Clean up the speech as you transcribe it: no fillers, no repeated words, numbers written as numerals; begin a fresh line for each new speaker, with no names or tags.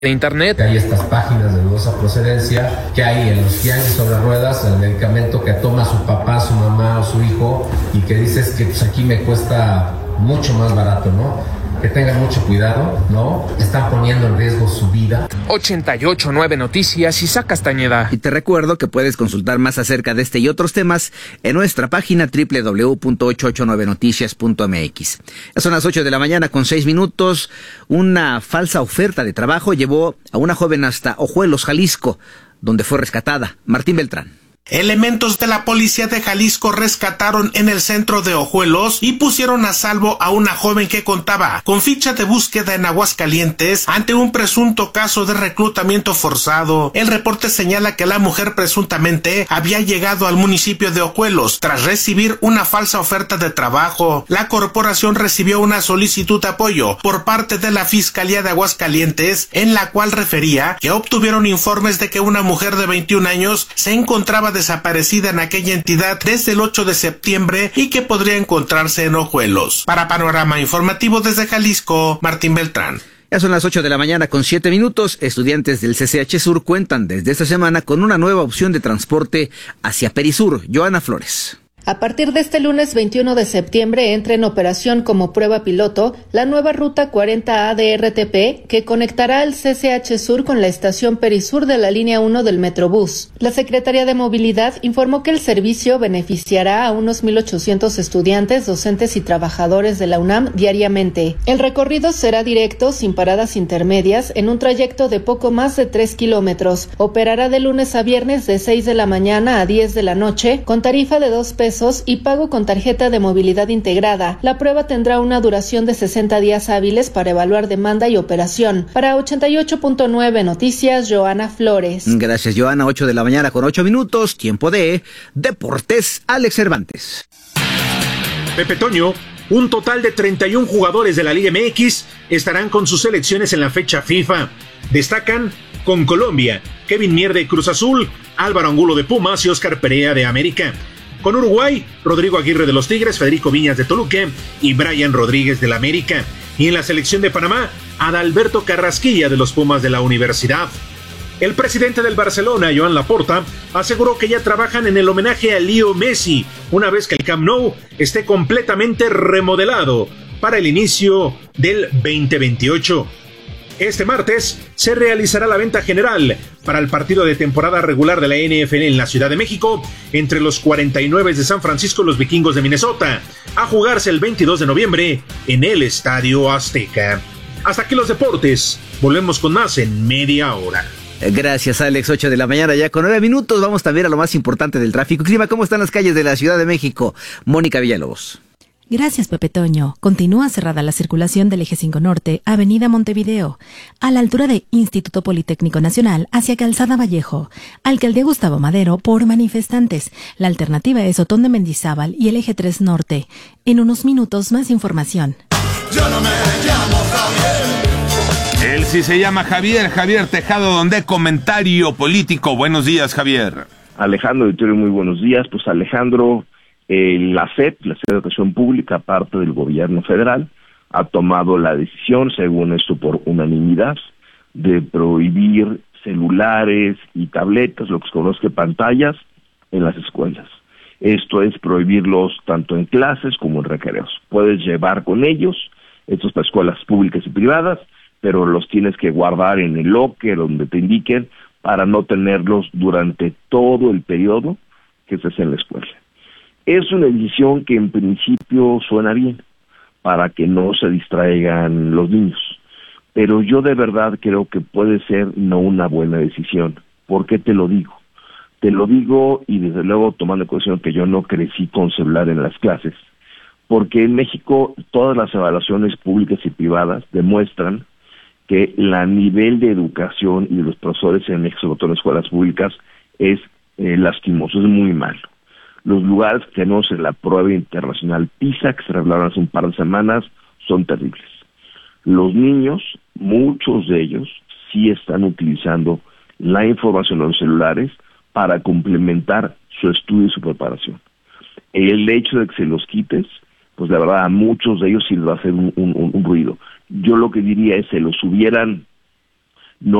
de internet.
Hay estas páginas de dudosa procedencia que hay en los tianguis sobre ruedas, el medicamento que toma su papá, su mamá o su hijo y que dices que pues aquí me cuesta mucho más barato, ¿no? Que tengan mucho cuidado, ¿no? Están poniendo en riesgo su vida.
88.9 Noticias, Isaac Castañeda.
Y te recuerdo que puedes consultar más acerca de este y otros temas en nuestra página www.889noticias.mx. Son las 8 de la mañana con 6 minutos. Una falsa oferta de trabajo llevó a una joven hasta Ojuelos, Jalisco, donde fue rescatada. Martín Beltrán.
Elementos de la policía de Jalisco rescataron en el centro de Ojuelos y pusieron a salvo a una joven que contaba con ficha de búsqueda en Aguascalientes ante un presunto caso de reclutamiento forzado. El reporte señala que la mujer presuntamente había llegado al municipio de Ojuelos tras recibir una falsa oferta de trabajo. La corporación recibió una solicitud de apoyo por parte de la Fiscalía de Aguascalientes, en la cual refería que obtuvieron informes de que una mujer de 21 años se encontraba desaparecida en aquella entidad desde el 8 de septiembre y que podría encontrarse en Ojuelos. Para Panorama Informativo desde Jalisco, Martín Beltrán.
Ya son las 8 de la mañana con 7 minutos. Estudiantes del CCH Sur cuentan desde esta semana con una nueva opción de transporte hacia Perisur. Joana Flores.
A partir de este lunes 21 de septiembre entra en operación como prueba piloto la nueva ruta 40A de RTP que conectará el CCH Sur con la estación Perisur de la línea 1 del Metrobús. La Secretaría de Movilidad informó que el servicio beneficiará a unos 1,800 estudiantes, docentes y trabajadores de la UNAM diariamente. El recorrido será directo, sin paradas intermedias, en un trayecto de poco más de 3 kilómetros. Operará de lunes a viernes de 6 de la mañana a 10 de la noche, con tarifa de 2 pesos y pago con tarjeta de movilidad integrada. La prueba tendrá una duración de 60 días hábiles para evaluar demanda y operación. Para 88.9 Noticias, Joana Flores.
Gracias, Joana. 8 de la mañana con 8 minutos. Tiempo de Deportes. Alex Cervantes.
Pepe Toño, un total de 31 jugadores de la Liga MX estarán con sus selecciones en la fecha FIFA. Destacan con Colombia, Kevin Mier de Cruz Azul, Álvaro Angulo de Pumas y Óscar Perea de América. Con Uruguay, Rodrigo Aguirre de los Tigres, Federico Viñas de Toluca y Brian Rodríguez del América. Y en la selección de Panamá, Adalberto Carrasquilla de los Pumas de la Universidad. El presidente del Barcelona, Joan Laporta, aseguró que ya trabajan en el homenaje a Leo Messi, una vez que el Camp Nou esté completamente remodelado para el inicio del 2028. Este martes se realizará la venta general para el partido de temporada regular de la NFL en la Ciudad de México entre los 49 de San Francisco y los Vikingos de Minnesota, a jugarse el 22 de noviembre en el Estadio Azteca. Hasta aquí los deportes. Volvemos con más en media hora.
Gracias, Alex. 8 de la mañana ya con 9 minutos. Vamos también a lo más importante del tráfico. Clima, ¿cómo están las calles de la Ciudad de México? Mónica Villalobos.
Gracias, Pepe Toño. Continúa cerrada la circulación del Eje 5 Norte, Avenida Montevideo, a la altura de Instituto Politécnico Nacional, hacia Calzada Vallejo, Alcaldía Gustavo Madero, por manifestantes. La alternativa es Otón de Mendizábal y el Eje 3 Norte. En unos minutos, más información.
Yo no me llamo Javier.
Él sí se llama Javier Tejado, donde comentario político. Buenos días, Javier.
Alejandro Vittorio, muy buenos días. Pues Alejandro, la SEP, la Secretaría de Educación Pública, parte del gobierno federal, ha tomado la decisión, según esto por unanimidad, de prohibir celulares y tabletas, lo que se conoce pantallas, en las escuelas. Esto es prohibirlos tanto en clases como en recreos. Puedes llevar con ellos, esto es para escuelas públicas y privadas, pero los tienes que guardar en el locker, donde te indiquen, para no tenerlos durante todo el periodo que estés en la escuela. Es una decisión que en principio suena bien, para que no se distraigan los niños, pero yo de verdad creo que puede ser no una buena decisión. ¿Por qué te lo digo? Te lo digo, y desde luego tomando en consideración que yo no crecí con celular en las clases, porque en México todas las evaluaciones públicas y privadas demuestran que el nivel de educación y de los profesores en México, sobre todo en escuelas públicas, es lastimoso, es muy malo. Los lugares que tenemos en la prueba internacional PISA, que se revelaron hace un par de semanas, son terribles. Los niños, muchos de ellos, sí están utilizando la información en los celulares para complementar su estudio y su preparación. El hecho de que se los quites, pues la verdad a muchos de ellos sí les va a hacer un ruido. Yo lo que diría es, se los hubieran